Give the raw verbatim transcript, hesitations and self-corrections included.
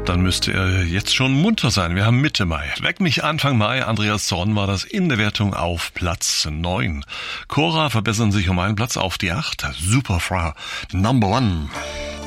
dann müsste er jetzt schon munter sein. Wir haben Mitte Mai. Weck mich Anfang Mai. Andreas Zorn war das in der Wertung auf Platz neun. Cora verbessern sich um einen Platz auf die acht. Superfly, Number One.